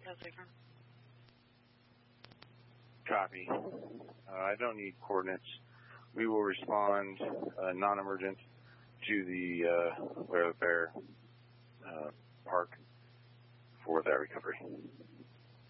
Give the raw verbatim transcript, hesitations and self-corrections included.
Copy. Uh, I don't need coordinates. We will respond uh, non-emergent to the uh, wear the bear